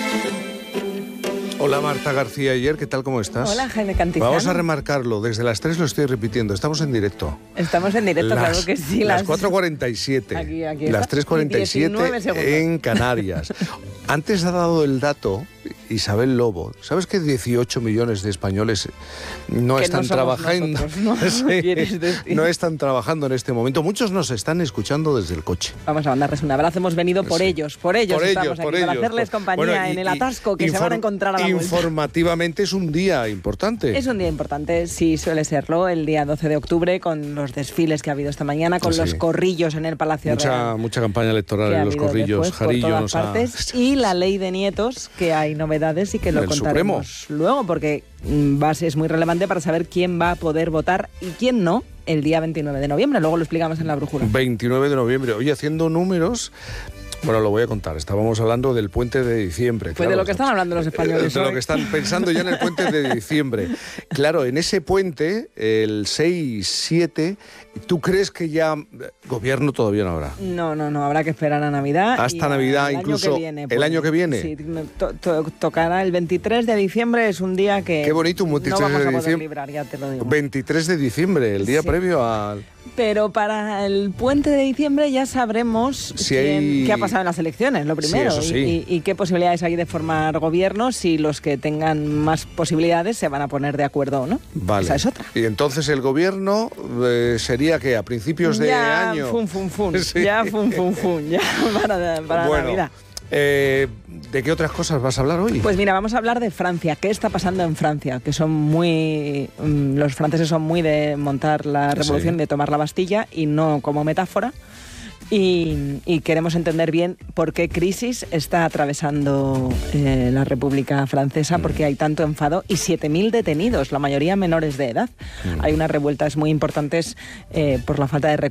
Hola Marta García Ayer, ¿qué tal? ¿Cómo estás? Hola Jaime Cantizano. Vamos a remarcarlo, desde las 3 lo estoy repitiendo, estamos en directo. Estamos en directo, claro que sí. Las 4:47, aquí las 3:47 en Canarias. Antes ha dado el dato Isabel Lobo. ¿Sabes que 18 millones de españoles no están trabajando? Nosotros, ¿no? No están trabajando en este momento. Muchos nos están escuchando desde el coche. Vamos a mandarles un abrazo. Hemos venido por ellos. Por ellos estamos aquí, para hacerles compañía en el atasco que se van a encontrar a la vuelta. Informativamente es un día importante. Es un día importante, sí, suele serlo. El día 12 de octubre, con los desfiles que ha habido esta mañana, con los corrillos en el Palacio Real. Mucha campaña electoral en los corrillos. Jarillo por todas partes. Y la ley de nietos, que hay novedades y que lo contaremos Supremo. Luego, porque es muy relevante para saber quién va a poder votar y quién no el día 29 de noviembre. Luego lo explicamos en la brújula. 29 de noviembre. Oye, haciendo números... Bueno, lo voy a contar. Estábamos hablando del puente de diciembre. Pues de lo que están hablando los españoles. De lo que están pensando ya en el puente de diciembre. Claro, en ese puente, el 6-7, ¿tú crees que ya gobierno todavía no habrá? No, habrá que esperar a Navidad. Hasta Navidad, incluso el año que viene. Sí, tocará el 23 de diciembre, es un día que qué bonito, un 23 no vamos de a poder diciembre. librar, ya te lo digo. 23 de diciembre, el día previo al... Pero para el puente de diciembre ya sabremos qué ha pasado en las elecciones, lo primero, sí, eso sí. y qué posibilidades hay de formar gobierno, si los que tengan más posibilidades se van a poner de acuerdo o no. Vale. Esa es otra. Y entonces el gobierno sería que a principios de año... Sí. Ya para Navidad. ¿De qué otras cosas vas a hablar hoy? Pues mira, vamos a hablar de Francia. ¿Qué está pasando en Francia? Que son muy... los franceses son muy de montar la revolución, de tomar la Bastilla, y no como metáfora. Y queremos entender bien por qué crisis está atravesando la República Francesa, porque hay tanto enfado y 7.000 detenidos, la mayoría menores de edad. Hay unas revueltas muy importantes por la falta de recursos